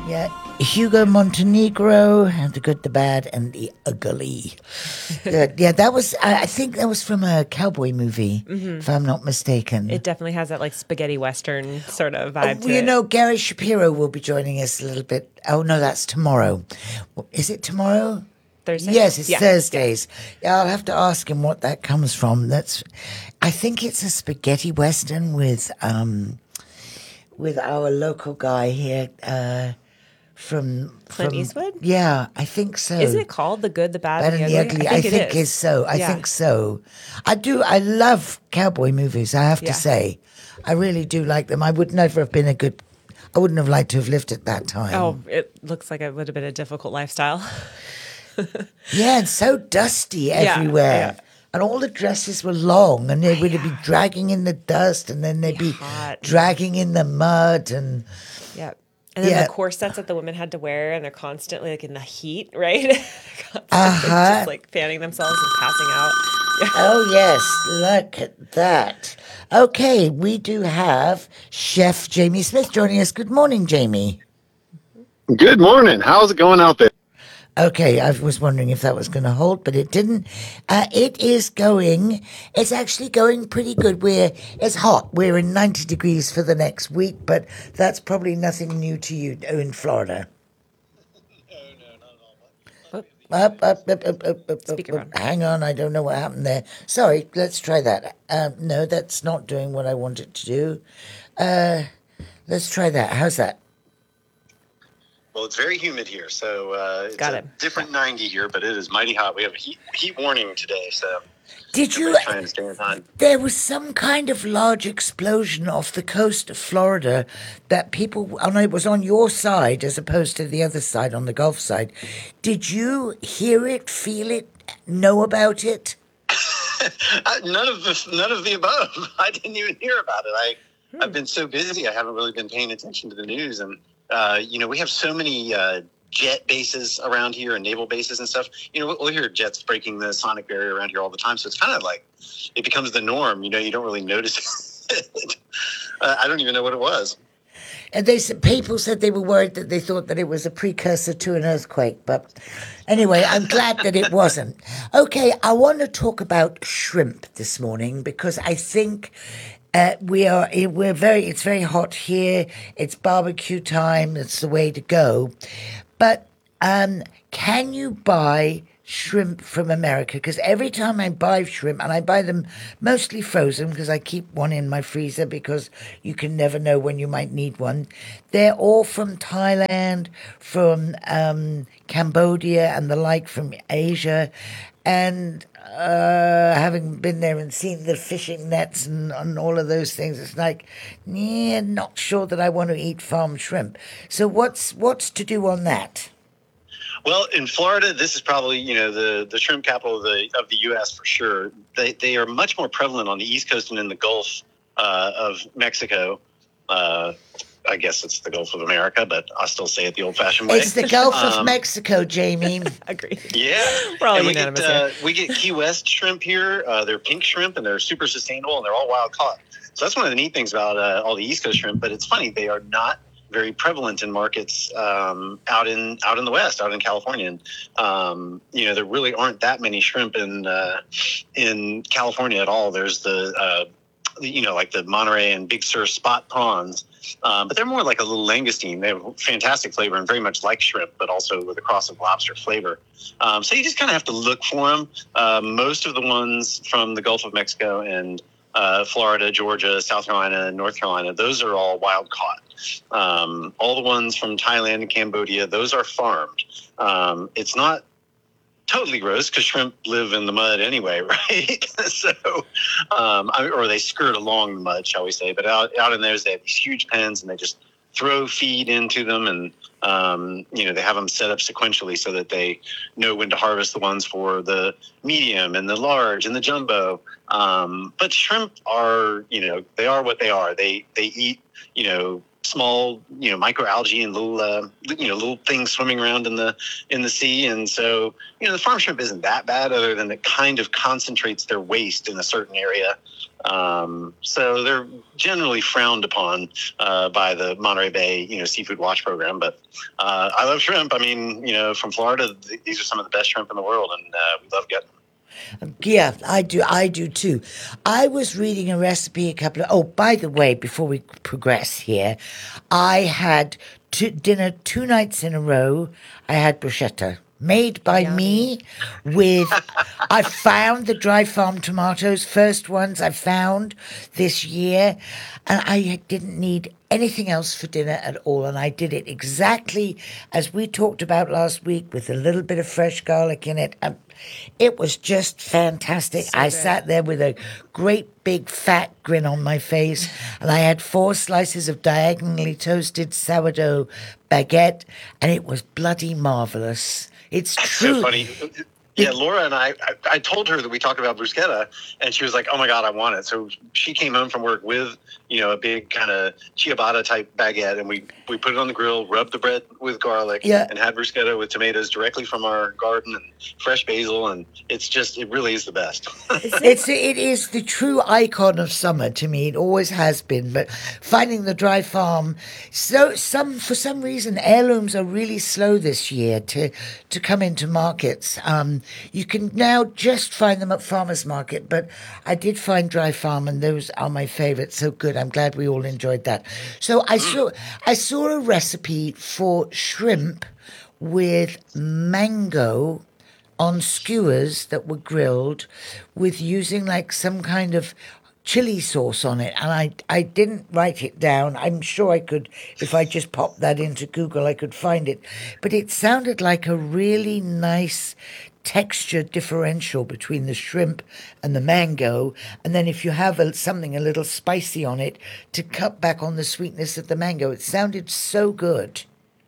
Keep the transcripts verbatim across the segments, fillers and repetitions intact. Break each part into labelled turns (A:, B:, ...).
A: Yeah, Hugo Montenegro, and the good, the bad, and the ugly. Good. Yeah, that was. I, I think that was from a cowboy movie, mm-hmm. if I'm not mistaken.
B: It definitely has that like spaghetti western sort of vibe.
A: Oh,
B: to
A: you
B: it.
A: know, Gary Shapiro will be joining us a little bit. Oh no, that's tomorrow. Is it tomorrow?
B: Thursday?
A: Yes, it's
B: yeah.
A: Thursdays. Yeah, I'll have to ask him what that comes from. That's. I think it's a spaghetti western with um, with our local guy here. Uh, From
B: Clint
A: from,
B: Eastwood?
A: Yeah, I think so.
B: Isn't it called The Good, the Bad,
A: Bad
B: and the
A: and
B: Ugly?
A: the Ugly?
B: I think,
A: I think
B: it is.
A: is so. I
B: yeah.
A: think so. I do. I love cowboy movies. I have
B: yeah.
A: to say, I really do like them. I would never have been a good. I wouldn't have liked to have lived at that time.
B: Oh, it looks like it would have been a difficult lifestyle.
A: Yeah, and so dusty everywhere.
B: Yeah, yeah.
A: And all the dresses were long, and they would
B: yeah.
A: be dragging in the dust, and then they'd
B: be,
A: be
B: hot.
A: dragging in the mud, and
B: yeah. And then
A: yeah.
B: the corsets that the women had to wear, and they're constantly like in the heat, right?
A: uh-huh.
B: Just like fanning themselves and passing out. Yeah.
A: Oh, yes. Look at that. Okay, we do have Chef Jamie Smith joining us. Good morning, Jamie.
C: Good morning. How's it going out there?
A: Okay, I was wondering if that was going to hold, but it didn't. Uh, it is going, it's actually going pretty good. We're, it's hot. We're in ninety degrees for the next week, but that's probably nothing new to you in Florida.
C: No, no, not at all.
A: Up, up, up, up, up, up,
B: Speaker
A: up, up. Hang on, I don't know what happened there. Sorry, let's try that. Um, no, that's not doing what I want it to do. Uh, let's try that. How's that?
C: Well, it's very humid here, so uh, it's
B: Got
C: a
B: it.
C: different ninety here, but it is mighty hot. We have a heat, heat warning today, so
A: Did you?
C: trying to stay on.
A: There was some kind of large explosion off the coast of Florida that people, and it was on your side as opposed to the other side, on the Gulf side. Did you hear it, feel it, know about it?
C: none of the none of the above. I didn't even hear about it. I hmm. I've been so busy. I haven't really been paying attention to the news, and uh, you know, we have so many uh, jet bases around here and naval bases and stuff. You know, we'll hear jets breaking the sonic barrier around here all the time. So it's kind of like it becomes the norm. You know, you don't really notice it. uh, I don't even know what it was.
A: And they said, people said they were worried that they thought that it was a precursor to an earthquake. But anyway, I'm glad that it wasn't. Okay, I want to talk about shrimp this morning because I think uh, we are we're very it's very hot here. It's barbecue time. It's the way to go. But um, can you buy shrimp from America? Because every time I buy shrimp, and I buy them mostly frozen because I keep one in my freezer because you can never know when you might need one. They're all from Thailand, from um, Cambodia and the like, from Asia. And uh, having been there and seen the fishing nets and, and all of those things, it's like, yeah, not sure that I want to eat farm shrimp. So what's what's to do on that?
C: Well, in Florida, this is probably, you know, the, the shrimp capital of the of the U S for sure. They they are much more prevalent on the East Coast and in the Gulf uh, of Mexico. Uh, I guess it's the Gulf of America, but I'll still say it the old-fashioned way.
A: It's the Gulf
C: um,
A: of Mexico, Jamie.
B: Agreed.
C: Yeah.
B: We're all
C: and we
B: unanimous
C: get, uh,
B: here.
C: we get Key West shrimp here. Uh, they're pink shrimp, and they're super sustainable, and they're all wild caught. So that's one of the neat things about uh, all the East Coast shrimp. But it's funny, they are not very prevalent in markets um, out in out in the West, out in California. And, um, you know, there really aren't that many shrimp in uh, in California at all. There's the, uh, you know, like the Monterey and Big Sur spot prawns, um, but they're more like a little langoustine. They have fantastic flavor and very much like shrimp, but also with a cross of lobster flavor. Um, so you just kind of have to look for them. Uh, most of the ones from the Gulf of Mexico and Uh, Florida, Georgia, South Carolina, North Carolina, those are all wild caught. Um, all the ones from Thailand and Cambodia, those are farmed. Um, it's not totally gross because shrimp live in the mud anyway, right? so, um, I, or they skirt along the mud, shall we say. But out, out in those, they have these huge pens and they just throw feed into them, and um, you know, they have them set up sequentially so that they know when to harvest the ones for the medium and the large and the jumbo. Um, but shrimp are, you know, they are what they are. They they eat, you know, small, you know, microalgae and little, uh, you know, little things swimming around in the in the sea. And so, you know, the farm shrimp isn't that bad, other than it kind of concentrates their waste in a certain area. Um, so they're generally frowned upon uh, by the Monterey Bay, you know, Seafood Watch program. But uh, I love shrimp. I mean, you know, from Florida, th- these are some of the best shrimp in the world, and uh, we love getting them.
A: Yeah, I do. I do too. I was reading a recipe a couple of. Oh, by the way, before we progress here, I had two, dinner two nights in a row. I had bruschetta made by
B: Yummy.
A: me with. I found the dry farm tomatoes, first ones I found this year, and I didn't need anything else for dinner at all. And I did it exactly as we talked about last week, with a little bit of fresh garlic in it. Um, It was just fantastic.
B: So
A: I
B: good.
A: sat there with a great big fat grin on my face, and I had four slices of diagonally toasted sourdough baguette, and it was bloody marvelous. It's true.
C: So funny. Yeah, Laura and I, I, I told her that we talked about bruschetta, and she was like, oh my God, I want it. So she came home from work with, you know, a big kind of ciabatta type baguette, and we, we put it on the grill, rubbed the bread with garlic,
A: Yeah.
C: and had bruschetta with tomatoes directly from our garden and fresh basil. And it's just, it really is the best.
A: It's it is the true icon of summer to me. It always has been. But finding the dry farm, so some for some reason heirlooms are really slow this year to to come into markets. Um, you can now just find them at farmers market, but I did find dry farm, and those are my favourites. So good. I'm glad we all enjoyed that. So I saw I saw a recipe for shrimp with mango on skewers that were grilled with using like some kind of chili sauce on it, and I I didn't write it down. I'm sure I could, if I just popped that into Google, I could find it. But it sounded like a really nice texture differential between the shrimp and the mango, and then if you have a, something a little spicy on it to cut back on the sweetness of the mango. It sounded so good.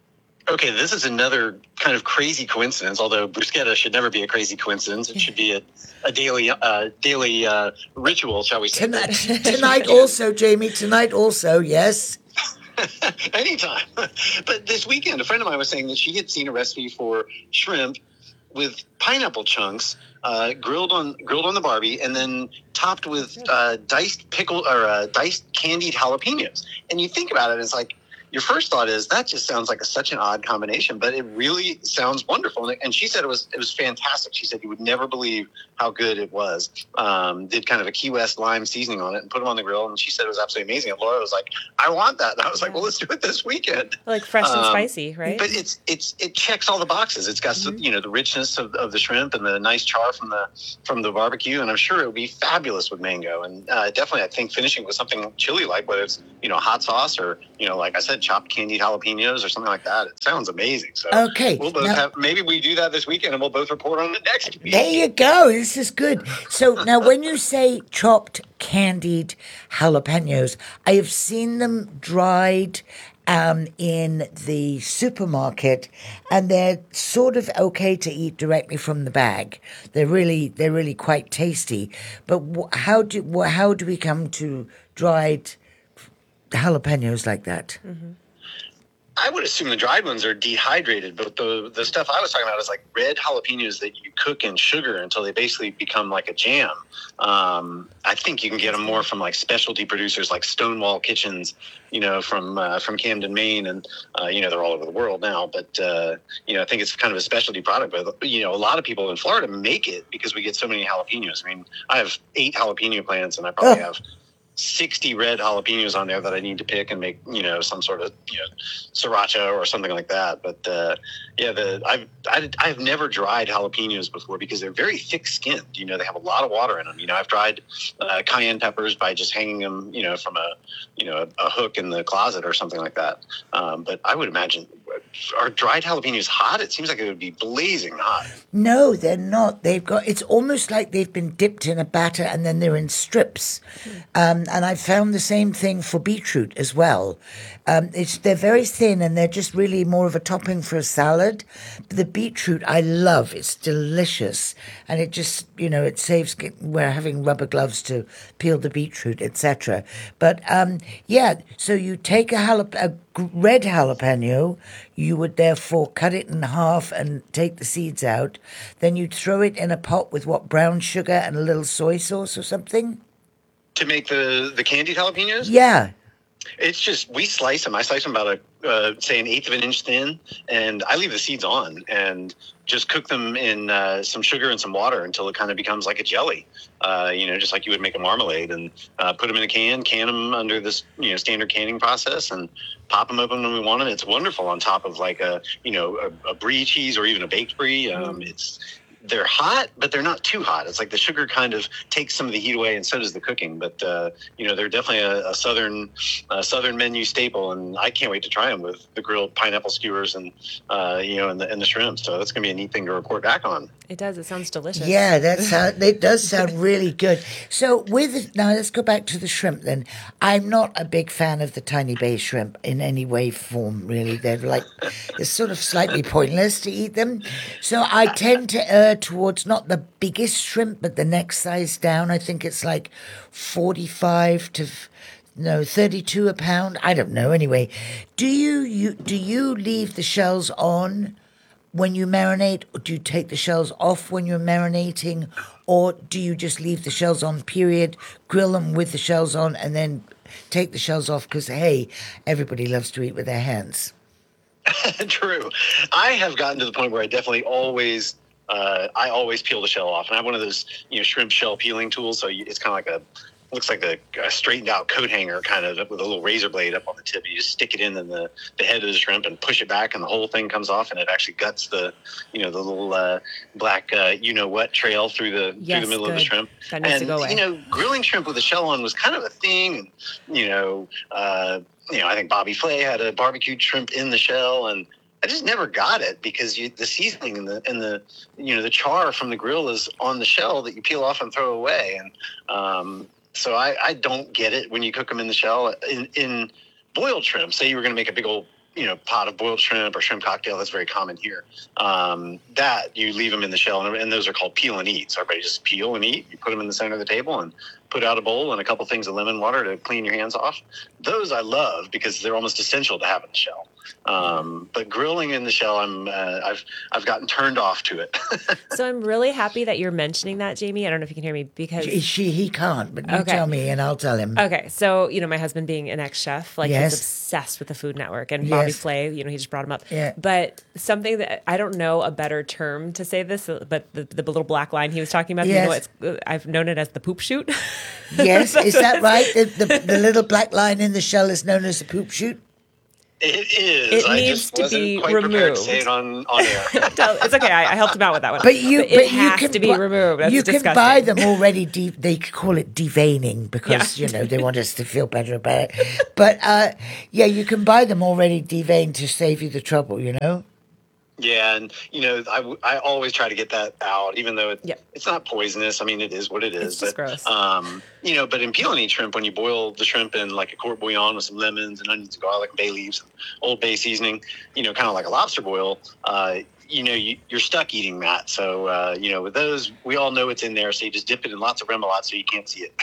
C: Okay, this is another kind of crazy coincidence, although bruschetta should never be a crazy coincidence. It should be a, a daily uh, daily uh, ritual, shall we say.
A: Tonight, tonight also, Jamie, tonight also, yes.
C: Anytime. But this weekend, a friend of mine was saying that she had seen a recipe for shrimp with pineapple chunks uh, grilled on grilled on the Barbie, and then topped with uh, diced pickle or uh, diced candied jalapenos. And you think about it, it's like, your first thought is that just sounds like a, such an odd combination, but it really sounds wonderful. And, and she said it was it was fantastic. She said you would never believe how good it was. Um, did kind of a Key West lime seasoning on it and put them on the grill, and she said it was absolutely amazing. And Laura was like, "I want that." And I was like, "Well, let's do it this weekend."
B: Like fresh and
C: Um,
B: spicy, right?
C: But it's it's it checks all the boxes. It's got some, you know, the richness of, of the shrimp and the nice char from the from the barbecue, and I'm sure it would be fabulous with mango. And uh, definitely, I think finishing with something chili like, whether it's, you know, hot sauce or, you know, like I said, chopped candied jalapenos or something like that. It sounds amazing. So
A: Okay,
C: we'll both
A: now-
C: have maybe we do that this weekend, and we'll both report on it next week.
A: There you go. This is good. So now, when you say chopped candied jalapenos, I have seen them dried um, in the supermarket, and they're sort of okay to eat directly from the bag. They're really, they're really quite tasty. But wh- how do wh- how do we come to dried jalapenos like that?
B: Mm-hmm.
C: I would assume the dried ones are dehydrated, but the the stuff I was talking about is like red jalapenos that you cook in sugar until they basically become like a jam. Um, I think you can get them more from like specialty producers like Stonewall Kitchens, you know, from uh, from Camden, Maine, and uh, you know, they're all over the world now. But uh, you know, I think it's kind of a specialty product. But you know, a lot of people in Florida make it because we get so many jalapenos. I mean, I have eight jalapeno plants, and I probably
A: Oh.
C: have sixty red jalapenos on there that I need to pick and make, you know, some sort of, you know, sriracha or something like that. But uh, yeah, the I've I, I've never dried jalapenos before because they're very thick skinned. You know, they have a lot of water in them. You know, I've dried uh, cayenne peppers by just hanging them, you know, from a you know a, a hook in the closet or something like that. Um, but I would imagine, are dried jalapenos hot? It seems like it would be blazing hot.
A: No, they're not. They've got. It's almost like they've been dipped in a batter and then they're in strips. Um, and I found the same thing for beetroot as well. Um, it's they're very thin and they're just really more of a topping for a salad. The beetroot I love. It's delicious, and it just you know it saves. We're having rubber gloves to peel the beetroot, et cetera. But um, yeah, so you take a, jalap- a g- red jalapeno. You would therefore cut it in half and take the seeds out. Then you'd throw it in a pot with what, brown sugar and a little soy sauce or something?
C: To make the, the candied jalapenos?
A: Yeah.
C: It's just, we slice them. I slice them about a, uh, say, an eighth of an inch thin, and I leave the seeds on and just cook them in uh, some sugar and some water until it kind of becomes like a jelly, uh, you know, just like you would make a marmalade, and uh, put them in a can, can them under this, you know, standard canning process, and pop them open when we want them. It's wonderful on top of like a, you know, a, a brie cheese or even a baked brie. Um, mm. It's, they're hot, but they're not too hot. It's like the sugar kind of takes some of the heat away, and so does the cooking. But uh, you know, they're definitely a, a southern, a southern menu staple, and I can't wait to try them with the grilled pineapple skewers and uh, you know, and the and the shrimp. So that's going to be a neat thing to report back on.
B: It does. It sounds delicious.
A: Yeah, that sound, it does sound really good. So with now, let's go back to the shrimp then. I'm not a big fan of the tiny bay shrimp in any way, form. Really, they're like it's sort of slightly pointless to eat them. So I tend to err towards not the biggest shrimp, but the next size down. I think it's like forty-five to no thirty-two a pound. I don't know. Anyway, do you you do you leave the shells on when you marinate, or do you take the shells off when you're marinating, or do you just leave the shells on, period, grill them with the shells on, and then take the shells off? Because, hey, everybody loves to eat with their hands.
C: True. I have gotten to the point where I definitely always, uh, I always peel the shell off. And I have one of those, you know, shrimp shell peeling tools, so you, it's kind of like a, looks like a, a straightened out coat hanger kind of with a little razor blade up on the tip. You just stick it in in the, the head of the shrimp and push it back, and the whole thing comes off, and it actually guts the, you know, the little uh, black, uh, you know what, trail through the
B: yes,
C: through the middle
B: good.
C: of the shrimp.
B: That needs
C: and,
B: to go away.
C: You know, grilling shrimp with a shell on was kind of a thing. And, you know, uh, you know, I think Bobby Flay had a barbecued shrimp in the shell, and I just never got it because you, the seasoning and the and the you know the char from the grill is on the shell that you peel off and throw away. And um, so I, I don't get it when you cook them in the shell. In, in boiled shrimp, say you were going to make a big old you know pot of boiled shrimp or shrimp cocktail, that's very common here. Um, that you leave them in the shell, and, and those are called peel and eat. So everybody just peel and eat. You put them in the center of the table and put out a bowl and a couple things of lemon water to clean your hands off. Those I love because they're almost essential to have in the shell. Um, but grilling in the shell, I'm uh, I've I've gotten turned off to it.
B: So I'm really happy that you're mentioning that, Jamie. I don't know if you can hear me because
A: She, she he can't, but you
B: Okay.
A: tell me and I'll tell him.
B: Okay, so you know my husband being an ex-chef, like
A: Yes.
B: he's obsessed with the Food Network, and Bobby
A: Yes.
B: Flay, you know, he just brought him up.
A: Yeah.
B: But something that I don't know a better term to say this, but the, the little black line he was talking about,
A: Yes.
B: you know, it's I've known it as the poop chute.
A: Yes, is that right? The, the, the little black line in the shell is known as the poop chute?
C: It is.
B: It
C: I
B: needs
C: just
B: to
C: wasn't
B: be
C: quite prepared to
B: removed.
C: say it on, on air.
B: It's okay. I, I helped him out with that one.
A: But you,
B: it
A: but
B: has
A: you can
B: to be
A: bu-
B: removed. That's
A: you
B: disgusting.
A: can buy them already. De- they call it deveining because
B: Yeah.
A: you know they want us to feel better about it. But uh, yeah, you can buy them already deveined to save you the trouble. You know.
C: Yeah, and you know, I, w- I always try to get that out, even though it,
B: Yep.
C: it's not poisonous. I mean, it is what it is.
B: It's just
C: but,
B: gross.
C: Um, you know, but in peel and eat shrimp, when you boil the shrimp in like a court bouillon with some lemons and onions and garlic and bay leaves, and Old Bay seasoning, you know, kind of like a lobster boil, uh, you know, you, you're stuck eating that. So, uh, you know, with those, we all know it's in there. So you just dip it in lots of remoulade so you can't see it.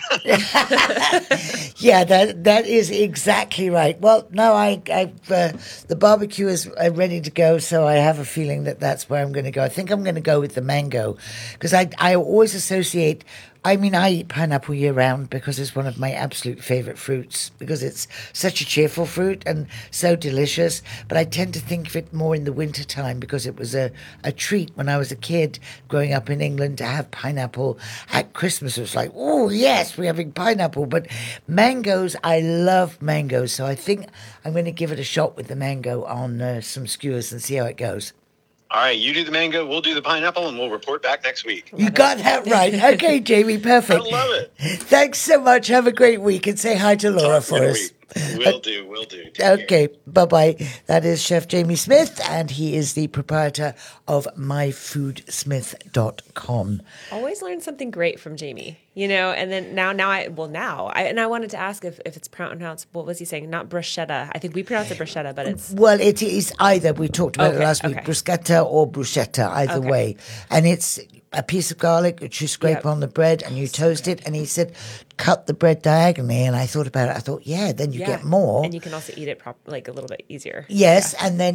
A: Yeah, that that is exactly right. Well, no, I, I uh, the barbecue is uh, ready to go, so I have a feeling that that's where I'm going to go. I think I'm going to go with the mango because I I always associate. I mean, I eat pineapple year round because it's one of my absolute favorite fruits because it's such a cheerful fruit and so delicious. But I tend to think of it more in the winter time because it was a, a treat when I was a kid growing up in England to have pineapple at Christmas. It was like, oh, yes, we're having pineapple. But mangoes, I love mangoes. So I think I'm going to give it a shot with the mango on uh, some skewers and see how it goes.
C: All right, you do the mango, we'll do the pineapple, and we'll report back next week.
A: You got that right. Okay, Jamie,
C: I
A: perfect.
C: love it.
A: Thanks so much. Have a great week and say hi to Laura for
C: Good
A: us.
C: week. Will do, will do. Take care.
A: Okay, bye-bye. That is Chef Jamie Smith, and he is the proprietor of my food smith dot com.
B: Always learn something great from Jamie, you know, and then now, now I, well, now, I, and I wanted to ask if, if it's pronounced, what was he saying? Not bruschetta. I think we pronounce it bruschetta, but it's,
A: Well, it is either, we talked about it
B: Okay,
A: last week,
B: okay.
A: bruschetta or bruschetta, either
B: Okay.
A: way. And it's a piece of garlic that you scrape
B: Yep.
A: on the bread and you toast it. And he said, cut the bread diagonally. And I thought about it. I thought, yeah, then you
B: yeah.
A: get more.
B: And you can also eat it prop- like a little bit easier.
A: Yes, and then just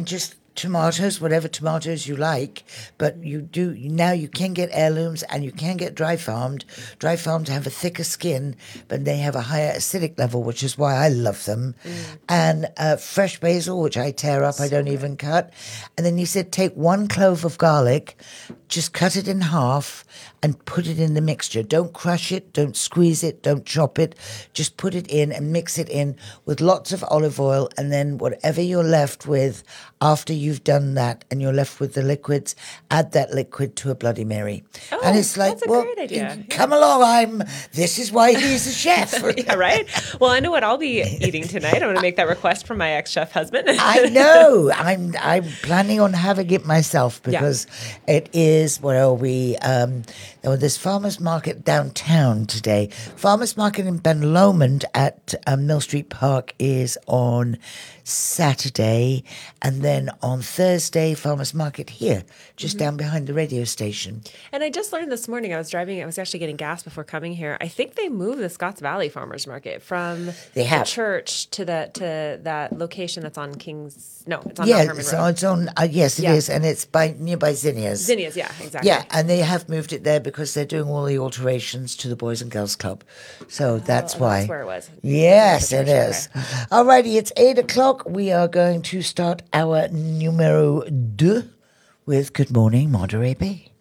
A: tomatoes, whatever tomatoes you like, but you do now you can get heirlooms and you can get dry farmed. Dry farmed have a thicker skin, but they have a higher acidic level, which is why I love them. Mm. And uh, fresh basil, which I tear up, so I don't good. even cut. And then you said take one clove of garlic, just cut it in half and put it in the mixture. Don't crush it, don't squeeze it, don't chop it. Just put it in and mix it in with lots of olive oil, and then whatever you're left with after you've done that and you're left with the liquids, add that liquid to a Bloody Mary.
B: Oh,
A: and it's like,
B: that's a
A: well,
B: great idea.
A: Come along, I'm, this is why he's a chef.
B: Yeah, right? Well, I know what I'll be eating tonight. I'm going to make that request from my ex-chef husband.
A: I know. I'm I'm planning on having it myself because yeah. it is, what are we, um, oh, there's farmers market downtown today. Farmers market in Ben Lomond at um, Mill Street Park is on Saturday, and then on Thursday, farmers market here, just mm-hmm. down behind the radio station.
B: And I just learned this morning, I was driving, I was actually getting gas before coming here. I think they moved the Scotts Valley Farmers Market from
A: they have.
B: the church to the to that location that's on King's, no, it's on
A: yeah,
B: Mount Herman
A: so
B: Road.
A: it's on, uh, yes, it
B: yeah.
A: is, and it's by nearby Zinnias.
B: Zinnias, yeah, exactly.
A: Yeah, and they have moved it there because they're doing all the alterations to the Boys and Girls Club. So that's
B: oh,
A: why.
B: That's where it was.
A: Yes, it is. Okay. All righty, it's eight o'clock. We are going to start our numero deux with Good Morning, Monterey Bay.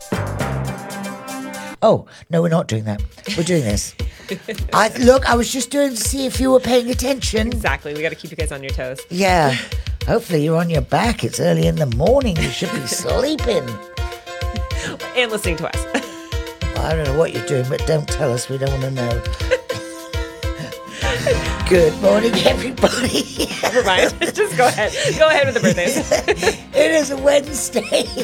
A: Oh, no, we're not doing that. We're doing this. I Look, I was just doing to see if you were paying attention.
B: Exactly. We got to keep you guys on your toes.
A: Yeah. Hopefully you're on your back. It's early in the morning. You should be sleeping.
B: And listening to us.
A: Well, I don't know what you're doing, but don't tell us. We don't want to know. Good morning, everybody.
B: Never mind. Just go ahead. Go ahead with the birthdays.
A: It is a Wednesday.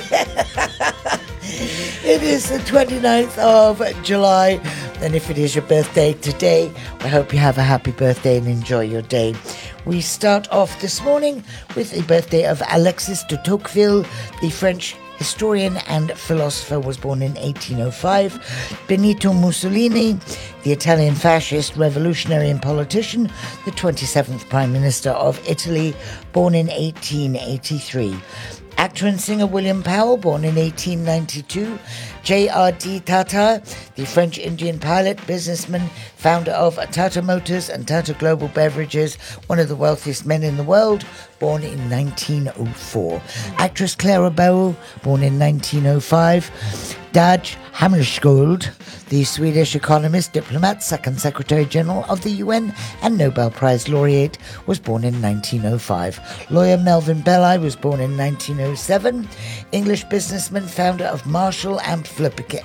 A: It is the twenty-ninth of July. And if it is your birthday today, I hope you have a happy birthday and enjoy your day. We start off this morning with the birthday of Alexis de Tocqueville, the French historian and philosopher, was born in eighteen oh five. Benito Mussolini, the Italian fascist, revolutionary and politician, the twenty-seventh Prime Minister of Italy, born in eighteen eighty-three. Actor and singer William Powell, born in eighteen ninety-two. J R D Tata, the French Indian pilot, businessman, founder of Tata Motors and Tata Global Beverages, one of the wealthiest men in the world, born in nineteen oh four. Actress Clara Bow, born in nineteen oh five. Dag Hammarskjöld, the Swedish economist, diplomat, second Secretary General of the U N and Nobel Prize laureate, was born in nineteen oh five. Lawyer Melvin Belli was born in nineteen oh seven. English businessman, founder of Marshall Amplification.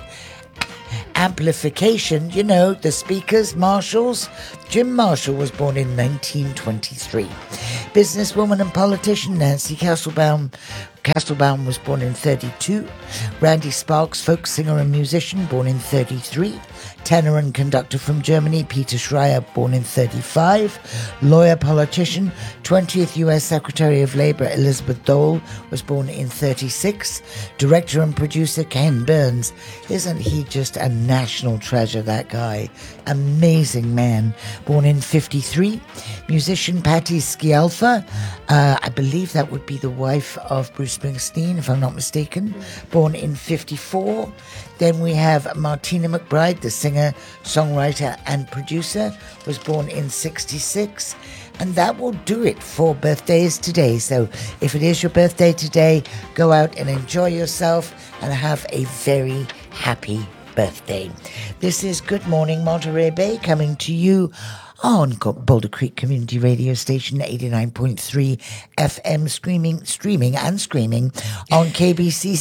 A: Amplification, you know, the speakers, Marshalls. Jim Marshall was born in nineteen twenty-three. Businesswoman and politician Nancy Casselbaum. Castelbaum was born in thirty-two. Randy Sparks, folk singer and musician, born in thirty-three. Tenor and conductor from Germany, Peter Schreier, born in thirty-five. Lawyer, politician, twentieth U S Secretary of Labor Elizabeth Dole was born in thirty-six. Director and producer Ken Burns. Isn't he just a national treasure, that guy? Amazing man. Born in fifty-three. Musician Patti Scialfa. Uh, I believe that would be the wife of Bruce Springsteen, if I'm not mistaken. Born in fifty-four. Then we have Martina McBride, the singer, songwriter and producer, was born in sixty-six. And that will do it for birthdays today. So if it is your birthday today, go out and enjoy yourself and have a very happy birthday. This is Good Morning Monterey Bay, coming to you on Boulder Creek Community Radio Station eighty-nine point three F M, screaming, streaming and screaming on K B C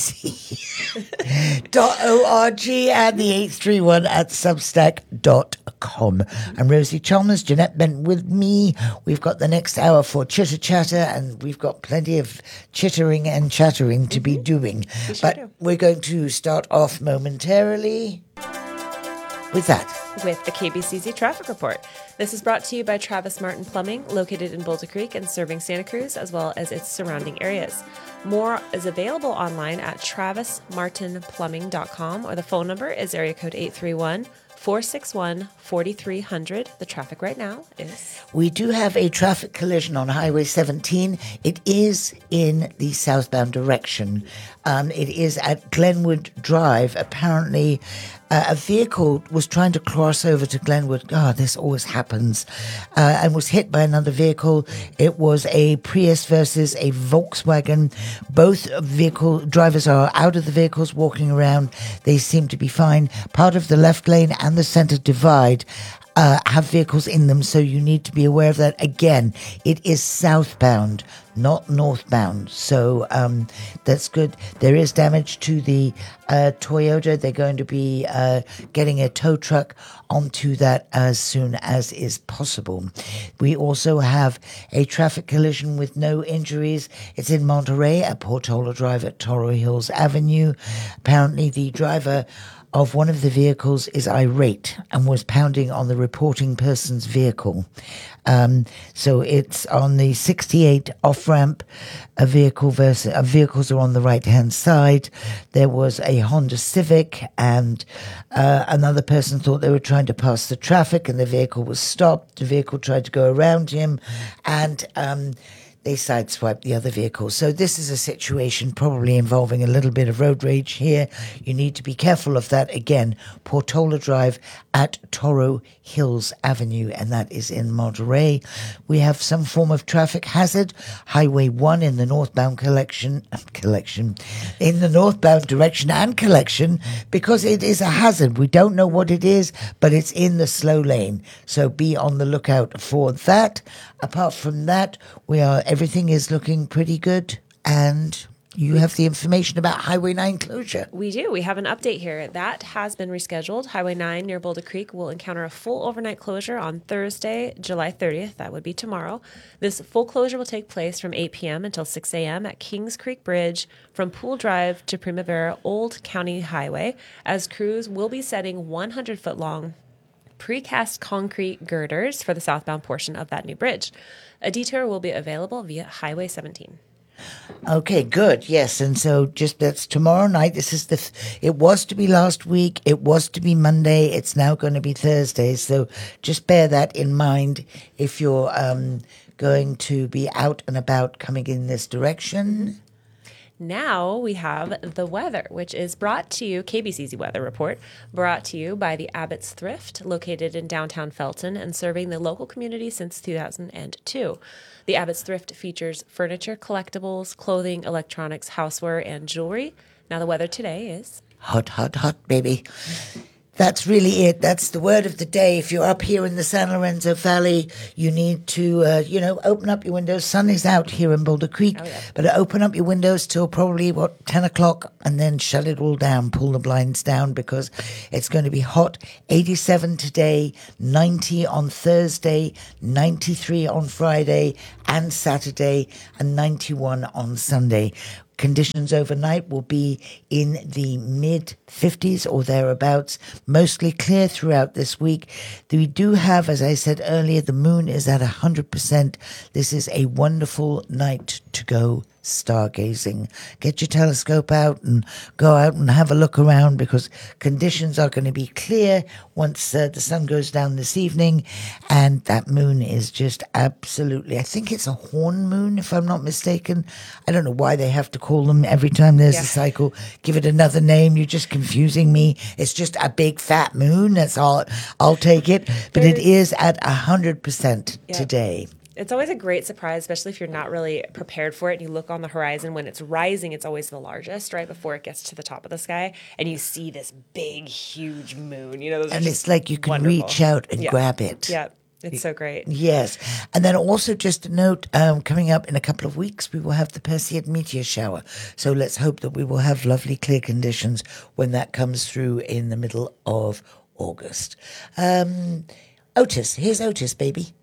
A: C dot org and the eight three one at substack dot com. I'm Rosie Chalmers, Jeanette Bent with me. We've got the next hour for chitter chatter, and we've got plenty of chittering and chattering to mm-hmm. be doing. We but do. We're going to start off momentarily with that.
B: With the K B C C Traffic Report. This is brought to you by Travis Martin Plumbing, located in Boulder Creek and serving Santa Cruz as well as its surrounding areas. More is available online at travis martin plumbing dot com, or the phone number is area code eight three one, four six one, four three zero zero. The traffic right now is...
A: We do have a traffic collision on Highway seventeen. It is in the southbound direction. Um, it is at Glenwood Drive. Apparently, uh, a vehicle was trying to cross over to Glenwood. God, this always happens. Uh, and was hit by another vehicle. It was a Prius versus a Volkswagen. Both vehicle drivers are out of the vehicles, walking around. They seem to be fine. Part of the left lane and the center divide Uh, have vehicles in them, so you need to be aware of that. Again, it is southbound, not northbound, so um, that's good. There is damage to the uh, Toyota. They're going to be uh, getting a tow truck onto that as soon as is possible. We also have a traffic collision with no injuries. It's in Monterey at Portola Drive at Toro Hills Avenue. Apparently, the driver of one of the vehicles is irate and was pounding on the reporting person's vehicle. Um, so it's on the sixty-eight off-ramp. A vehicle versus uh, vehicles are on the right-hand side. There was a Honda Civic, and uh, another person thought they were trying to pass the traffic, and the vehicle was stopped. The vehicle tried to go around him, and um, they sideswiped the other vehicle. So this is a situation probably involving a little bit of road rage here. You need to be careful of that. Again, Portola Drive at Toro Hills Avenue, and that is in Monterey. We have some form of traffic hazard. Highway one in the northbound collection, collection, in the northbound direction and collection, because it is a hazard. We don't know what it is, but it's in the slow lane. So be on the lookout for that. Apart from that, we are everything is looking pretty good, and you have the information about Highway nine closure.
B: We do. We have an update here. That has been rescheduled. Highway nine near Boulder Creek will encounter a full overnight closure on Thursday, July thirtieth. That would be tomorrow. This full closure will take place from eight p.m. until six a.m. at Kings Creek Bridge from Pool Drive to Primavera Old County Highway, as crews will be setting one hundred foot long precast concrete girders for the southbound portion of that new bridge. A detour will be available via Highway seventeen.
A: Okay, good. Yes, and so just that's tomorrow night. This is the. Th- it was to be last week. It was to be Monday. It's now going to be Thursday. So just bear that in mind if you're um, going to be out and about coming in this direction.
B: Now we have the weather, which is brought to you, K B C Z Weather Report, brought to you by the Abbott's Thrift, located in downtown Felton and serving the local community since two thousand two. The Abbott's Thrift features furniture, collectibles, clothing, electronics, houseware, and jewelry. Now the weather today is...
A: Hot, hot, hot, baby. That's really it. That's the word of the day. If you're up here in the San Lorenzo Valley, you need to, uh, you know, open up your windows. Sun is out here in Boulder Creek,
B: oh, yeah.
A: but open up your windows till probably, what, ten o'clock, and then shut it all down. Pull the blinds down because it's going to be hot. eighty-seven today, ninety on Thursday, ninety-three on Friday and Saturday, and ninety-one on Sunday. Conditions overnight will be in the mid fifties or thereabouts, mostly clear throughout this week. We do have, as I said earlier, the moon is at one hundred percent. This is a wonderful night to go stargazing. Get your telescope out and go out and have a look around, because conditions are going to be clear once uh, the sun goes down this evening, and that moon is just absolutely, I think it's a horn moon if I'm not mistaken. I don't know why they have to call them every time there's
B: Yeah.
A: a cycle. Give it another name. You're just confusing me. It's just a big fat moon. That's all. I'll take it. But it is at one hundred percent
B: Yeah.
A: today.
B: It's always a great surprise, especially if you're not really prepared for it and you look on the horizon. When it's rising, it's always the largest, right before it gets to the top of the sky, and you see this big, huge moon. You know, those are
A: And
B: just
A: it's like you can
B: wonderful.
A: reach out and
B: Yeah.
A: grab it.
B: Yeah, it's so great.
A: Yes. And then also just a note, um, coming up in a couple of weeks, we will have the Perseid meteor shower. So let's hope that we will have lovely clear conditions when that comes through in the middle of August. Um, Otis, here's Otis, baby.